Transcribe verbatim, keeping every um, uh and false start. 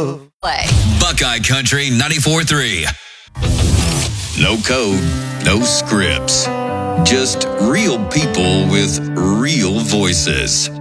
love. Play. Buckeye Country ninety-four three. No code, no scripts. Just real people with real voices.